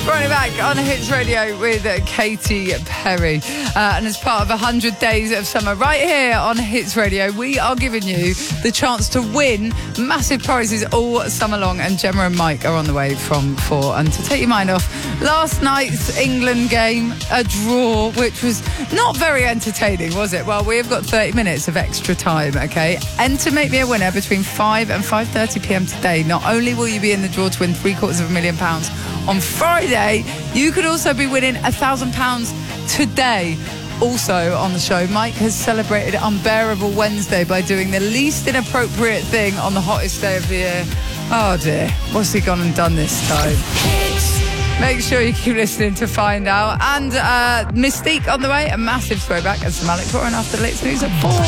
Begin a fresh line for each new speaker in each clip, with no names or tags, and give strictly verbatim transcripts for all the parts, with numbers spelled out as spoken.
Running back on Hits Radio with uh, Katy Perry. Uh, and as part of one hundred days of summer, right here on Hits Radio, we are giving you the chance to win massive prizes all summer long. And Gemma and Mike are on the way from four. And to take your mind off, last night's England game, a draw, which was not very entertaining, was it? Well, we have got thirty minutes of extra time, okay? And to make me a winner between five and five thirty p m today, not only will you be in the draw to win three quarters of a million pounds on Friday, you could also be winning a thousand pounds today. Also on the show, Mike has celebrated Unbearable Wednesday by doing the least inappropriate thing on the hottest day of the year. Oh dear, what's he gone and done this time? Make sure you keep listening to find out. And uh, Mystique on the way, a massive throwback, and some Alex Warren after the latest news at four.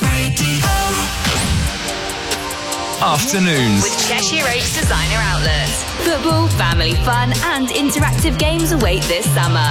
Afternoons
with Cheshire Oaks Designer Outlets. Football, family fun and interactive games await this summer.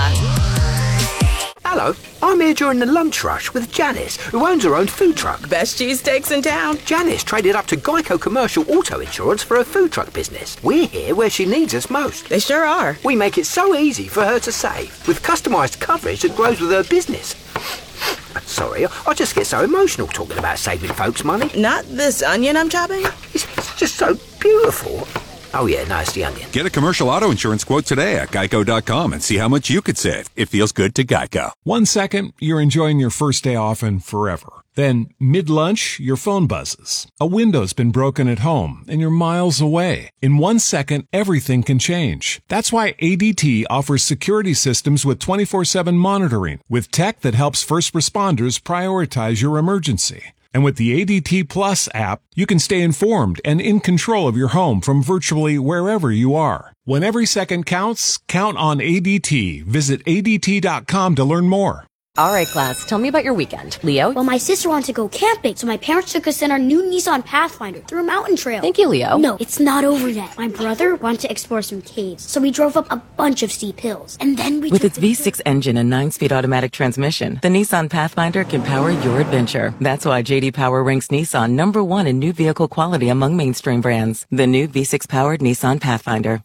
Hello, I'm here during the lunch rush with Janice, who owns her own food truck.
Best cheesesteaks in town.
Janice traded up to Geico Commercial Auto Insurance for her food truck business. We're here where she needs us most.
They sure are.
We make it so easy for her to save, with customised coverage that grows with her business. Sorry, I just get so emotional talking about saving folks money.
Not this onion I'm chopping?
It's, it's just so beautiful. Oh yeah, no, it's the onion.
Get a commercial auto insurance quote today at geico dot com and see how much you could save. It feels good to Geico.
One second, you're enjoying your first day off and forever. Then, mid-lunch, your phone buzzes. A window's been broken at home, and you're miles away. In one second, everything can change. That's why A D T offers security systems with twenty-four seven monitoring, with tech that helps first responders prioritize your emergency. And with the A D T Plus app, you can stay informed and in control of your home from virtually wherever you are. When every second counts, count on A D T. Visit A D T dot com to learn more.
All right, class, tell me about your weekend. Leo?
Well, my sister wanted to go camping, so my parents took us in our new Nissan Pathfinder through a mountain trail.
Thank you, Leo.
No, it's not over yet. My brother wanted to explore some caves, so we drove up a bunch of steep hills. And then we
With
took
its V six engine and nine-speed automatic transmission, the Nissan Pathfinder can power your adventure. That's why J D Power ranks Nissan number one in new vehicle quality among mainstream brands. The new V six-powered Nissan Pathfinder.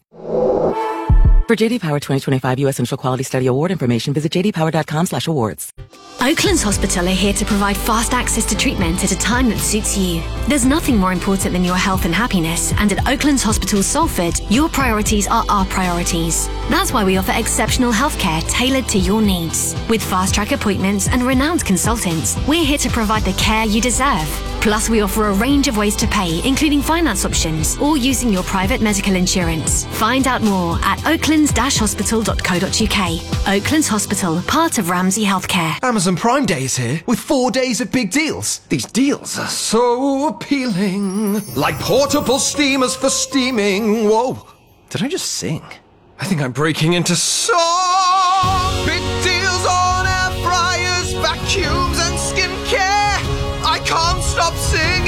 For J D Power twenty twenty-five U S Central Quality Study Award information, visit j d power dot com slash awards.
Oaklands Hospital are here to provide fast access to treatment at a time that suits you. There's nothing more important than your health and happiness, and at Oaklands Hospital Salford, your priorities are our priorities. That's why we offer exceptional healthcare tailored to your needs. With fast-track appointments and renowned consultants, we're here to provide the care you deserve. Plus, we offer a range of ways to pay, including finance options or using your private medical insurance. Find out more at oaklands dash hospital dot co dot u k. Oaklands Hospital, part of Ramsay Healthcare.
Amazon Prime Day is here with four days of big deals. These deals are so appealing. Like portable steamers for steaming. Whoa, did I just sing? I think I'm breaking into song. Big deals on air fryers, vacuums and skincare. I can't stop singing.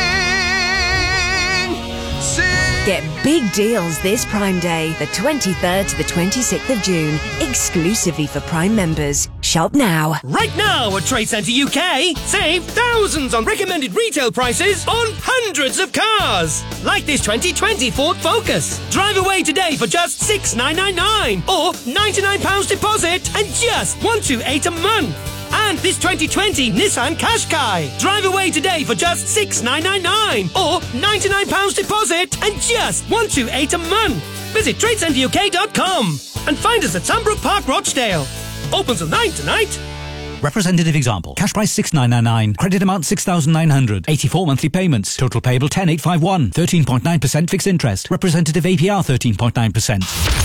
Sing.
Get big deals this Prime Day, the twenty-third to the twenty-sixth of June, exclusively for Prime members. Shop now.
Right now at Trade Centre U K, save thousands on recommended retail prices on hundreds of cars. Like this twenty twenty Ford Focus. Drive away today for just six thousand nine hundred ninety-nine pounds or ninety-nine pounds deposit and just one hundred twenty-eight pounds a month. And this twenty twenty Nissan Qashqai. Drive away today for just six thousand nine hundred ninety-nine pounds or ninety-nine pounds deposit and just one hundred twenty-eight pounds a month. Visit trade centre u k dot com and find us at Sunbrook Park, Rochdale. Open till nine tonight.
Representative example. Cash price six thousand nine hundred ninety-nine. Credit amount six thousand nine hundred. eighty-four monthly payments. Total payable ten thousand eight hundred fifty-one. thirteen point nine percent fixed interest. Representative A P R thirteen point nine percent.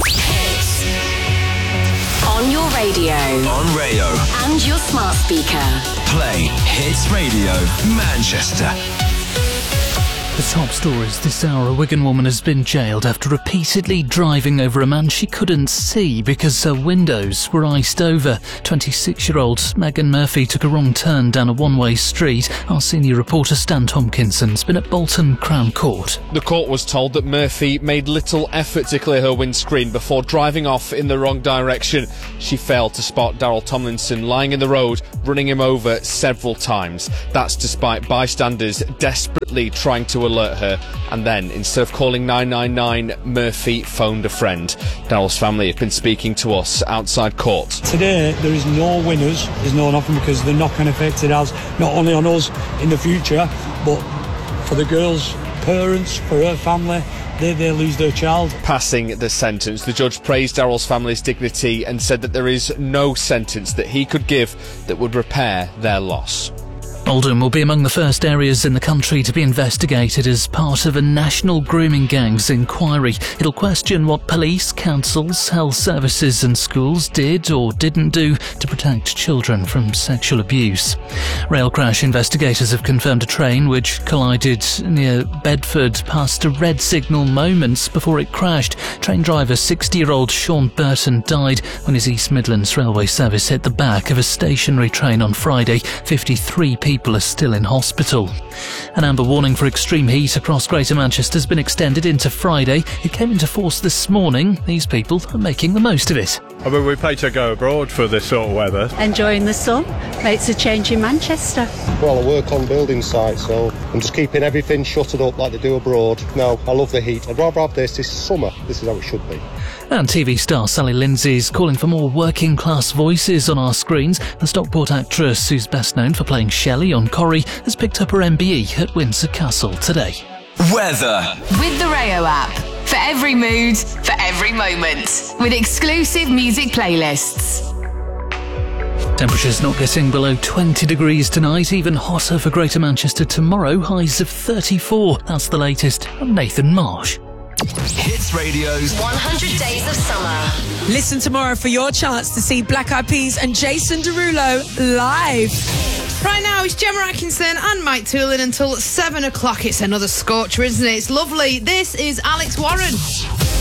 On your radio.
On radio.
And your smart speaker.
Play Hits Radio Manchester.
The top stories this hour: a Wigan woman has been jailed after repeatedly driving over a man she couldn't see because her windows were iced over. twenty-six-year-old Megan Murphy took a wrong turn down a one-way street. Our senior reporter Stan Tompkinson's been at Bolton Crown Court.
The court was told that Murphy made little effort to clear her windscreen before driving off in the wrong direction. She failed to spot Daryl Tomlinson lying in the road, running him over several times. That's despite bystanders desperately desperately trying to alert her, and then, instead of calling nine nine nine, Murphy phoned a friend. Daryl's family have been speaking to us outside court.
Today, there is no winners, there's no nothing, because the knock-on effect it has, not only on us in the future, but for the girl's parents, for her family. They, they lose their child.
Passing the sentence, the judge praised Daryl's family's dignity and said that there is no sentence that he could give that would repair their loss.
Oldham will be among the first areas in the country to be investigated as part of a national grooming gangs inquiry. It'll question what police, councils, health services and schools did or didn't do to protect children from sexual abuse. Rail crash investigators have confirmed a train which collided near Bedford passed a red signal moments before it crashed. Train driver sixty-year-old Sean Burton died when his East Midlands railway service hit the back of a stationary train on Friday. fifty-three people People are still in hospital. An amber warning for extreme heat across Greater Manchester has been extended into Friday. It came into force this morning. These people are making the most of it.
I mean, we pay to go abroad for this sort of weather.
Enjoying the sun. Makes a change in Manchester.
Well, I work on building sites, so I'm just keeping everything shuttered up like they do abroad. No, I love the heat. I'd rather have this this summer. This is how it should be.
And T V star Sally Lindsay is calling for more working-class voices on our screens. The Stockport actress, who's best known for playing Shelley on Corrie, has picked up her M B E at Windsor Castle today.
Weather.
With the Rayo app. For every mood, for every moment. With exclusive music playlists.
Temperatures not getting below twenty degrees tonight, even hotter for Greater Manchester tomorrow, highs of thirty-four. That's the latest. I'm Nathan Marsh.
Hits Radio's
one hundred Days of Summer.
Listen tomorrow for your chance to see Black Eyed Peas and Jason Derulo live.
Right now, it's Gemma Atkinson and Mike Toolin until seven o'clock. It's another scorcher, isn't it? It's lovely. This is Alex Warren.